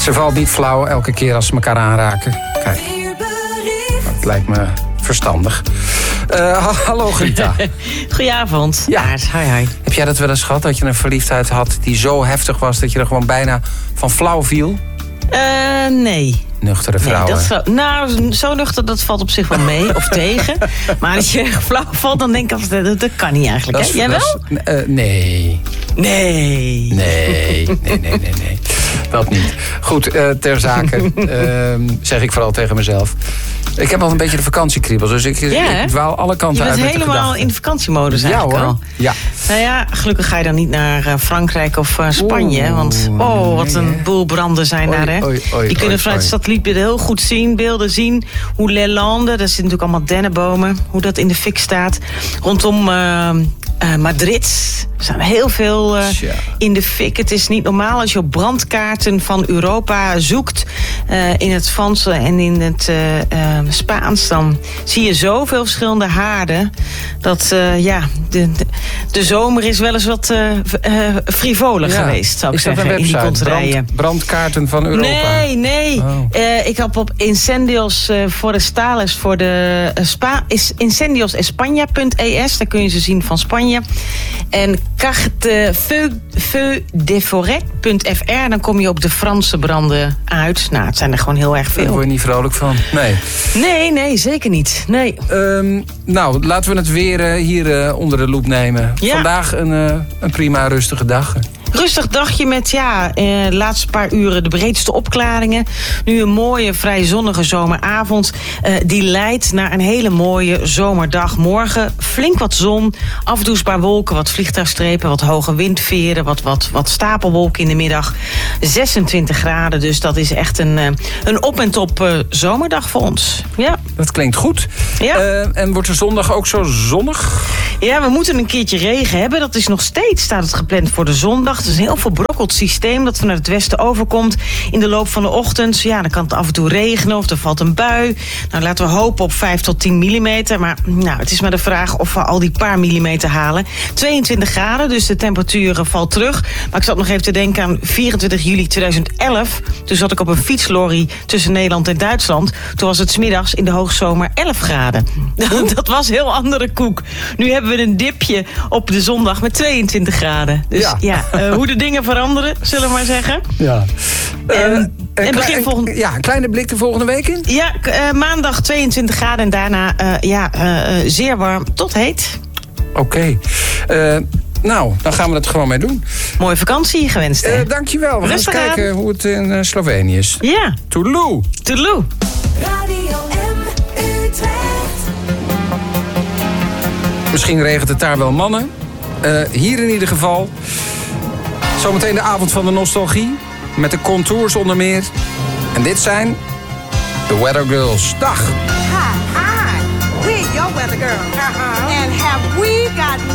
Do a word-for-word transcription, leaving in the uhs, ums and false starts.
Ze valt niet flauw elke keer als ze elkaar aanraken. Kijk, dat lijkt me verstandig. Uh, hallo Grita. Goedenavond. Ja. Hi, hi. Heb jij dat wel eens gehad, dat je een verliefdheid had die zo heftig was dat je er gewoon bijna van flauw viel? Uh, nee. Nuchtere vrouwen. Nee, dat, nou, zo nuchter, dat valt op zich wel mee of tegen. Maar als je flauw valt, dan denk ik altijd, dat, dat kan niet eigenlijk. Dat hè? is, Jij dat wel? Is, uh, nee. Nee. Nee, nee, nee, nee, nee. Dat niet. Goed, uh, ter zake uh, zeg ik vooral tegen mezelf. Ik heb al een beetje de vakantiekriebels, dus ik, ja, ik dwaal alle kanten uit. Je bent met helemaal in de vakantiemodus eigenlijk ja, hoor. al. Ja. Nou ja, gelukkig ga je dan niet naar uh, Frankrijk of uh, Spanje. Oeh, want oh, wat een nee, boel branden zijn oei, daar. Hè? Oei, oei, je kunt vanuit het satellietbeeld heel goed zien, beelden zien hoe Les Landes, daar zitten natuurlijk allemaal dennenbomen, hoe dat in de fik staat. Rondom uh, uh, Madrid er staan heel veel uh, in de fik. Het is niet normaal als je op brandkaarten van Europa zoekt uh, in het Frans en in het uh, uh, Spaans, dan zie je zoveel verschillende haarden dat uh, ja, de, de, de zomer is wel eens wat uh, uh, frivoler ja. geweest, zou ik is zeggen, dat een in die contraien. Brand, brandkaarten van Europa? Nee, nee. Oh. Uh, ik heb op Incendios uh, Forestales voor de uh, Spa, is incendios españa punt e s, daar kun je ze zien van Spanje. En carte feu, feu de forêt punt f r, dan kom je op de Franse branden uit. Nou, het zijn er gewoon heel erg veel. Daar word je niet vrolijk van. Nee. Nee, nee, zeker niet. Nee. Um, nou, laten we het weer uh, hier uh, onder de loep nemen. Ja. Vandaag een, uh, een prima rustige dag. Rustig dagje met ja, eh, de laatste paar uren de breedste opklaringen. Nu een mooie, vrij zonnige zomeravond. Uh, die leidt naar een hele mooie zomerdag. Morgen flink wat zon, af en toe een paar wolken, wat vliegtuigstrepen, wat hoge windveren, wat, wat, wat stapelwolken in de middag. zesentwintig graden, dus dat is echt een, uh, een op en top uh, zomerdag voor ons. Ja. Dat klinkt goed. Ja. Uh, en wordt de zondag ook zo zonnig? Ja, we moeten een keertje regen hebben. Dat is nog steeds, staat het gepland voor de zondag. Het is een heel verbrokkeld systeem dat vanuit het westen overkomt in de loop van de ochtend. Ja, dan kan het af en toe regenen of er valt een bui. Nou, laten we hopen op vijf tot tien millimeter. Maar nou, het is maar de vraag of we al die paar millimeter halen. tweeëntwintig graden, dus de temperatuur valt terug. Maar ik zat nog even te denken aan vierentwintig juli tweeduizend elf. Toen zat ik op een fietslorry tussen Nederland en Duitsland. Toen was het 's middags in de hoogzomer elf graden. Dat was een heel andere koek. Nu hebben we een dipje op de zondag met tweeëntwintig graden. Dus ja, ja uh, hoe de dingen veranderen, zullen we maar zeggen. Ja. Uh, en, en begin klei, volgende... Ja, een kleine blik de volgende week in? Ja, uh, maandag tweeëntwintig graden en daarna uh, ja, uh, zeer warm tot heet. Oké. Okay. Uh, nou, dan gaan we dat gewoon mee doen. Mooie vakantie gewenst, hè? Uh, dankjewel. We Rustig gaan eens kijken aan. hoe het in uh, Slovenië is. Ja. Toedeloe. Toedeloe. Radio M Utrecht. Misschien regent het daar wel mannen. Uh, hier in ieder geval. Zometeen de avond van de nostalgie. Met de Contours onder meer. En dit zijn de Weather Girls. Dag! Hi, hi. We're your weather girls. Uh-huh. And have we got